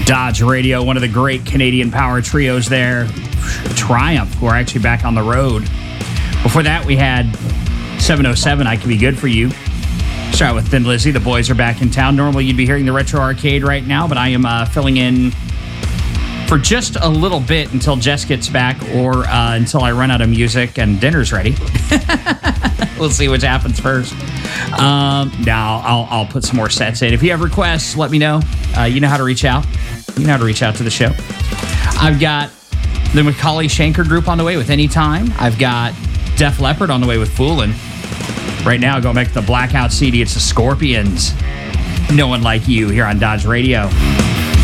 Dodge Radio, one of the great Canadian power trios there. Triumph, who are actually back on the road. Before that, we had 707, I Can Be Good For You. Start with Thin Lizzy, the boys are back in town. Normally, you'd be hearing the Retro Arcade right now, but I am filling in for just a little bit until Jess gets back or until I run out of music and dinner's ready. We'll see what happens first. Now, I'll put some more sets in. If you have requests, let me know. You know how to reach out. You know how to reach out to the show. I've got the Macaulay Schenker Group on the way with Anytime. I've got Def Leppard on the way with Foolin'. Right now, going back to the Blackout CD, it's the Scorpions. No One Like You here on Dodge Radio.